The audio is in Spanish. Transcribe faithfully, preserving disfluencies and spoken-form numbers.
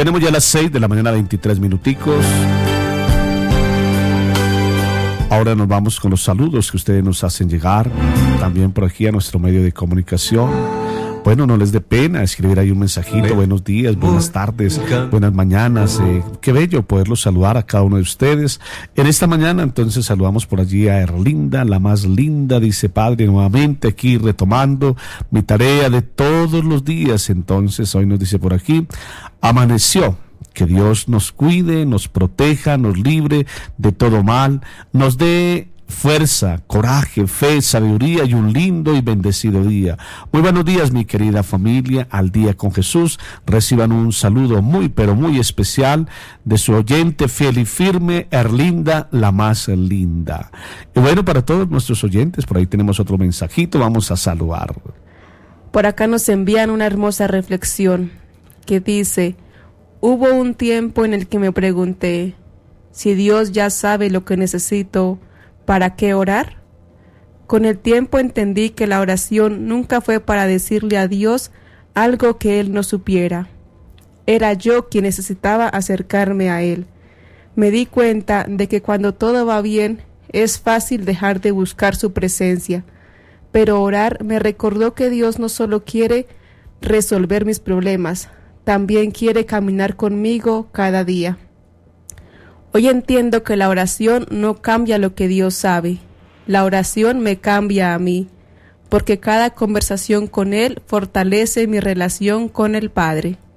Tenemos ya las seis de la mañana, veintitrés minuticos. Ahora nos vamos con los saludos que ustedes nos hacen llegar, también por aquí a nuestro medio de comunicación. Bueno, no les dé pena escribir ahí un mensajito, buenos días, buenas tardes, buenas mañanas. Eh, qué bello poderlos saludar a cada uno de ustedes. En esta mañana, entonces, saludamos por allí a Erlinda, la más linda, dice Padre, nuevamente aquí retomando mi tarea de todos los días. Entonces, hoy nos dice por aquí, amaneció. Que Dios nos cuide, nos proteja, nos libre de todo mal, nos dé fuerza, coraje, fe, sabiduría y un lindo y bendecido día. Muy buenos días, mi querida familia, al Día con Jesús. Reciban un saludo muy, pero muy especial de su oyente fiel y firme, Erlinda, la más linda. Y bueno, para todos nuestros oyentes, por ahí tenemos otro mensajito, vamos a saludar. Por acá nos envían una hermosa reflexión que dice: hubo un tiempo en el que me pregunté, si Dios ya sabe lo que necesito, ¿para qué orar? Con el tiempo entendí que la oración nunca fue para decirle a Dios algo que Él no supiera. Era yo quien necesitaba acercarme a Él. Me di cuenta de que cuando todo va bien, es fácil dejar de buscar su presencia. Pero orar me recordó que Dios no solo quiere resolver mis problemas, también quiere caminar conmigo cada día. Hoy entiendo que la oración no cambia lo que Dios sabe. La oración me cambia a mí, porque cada conversación con Él fortalece mi relación con el Padre.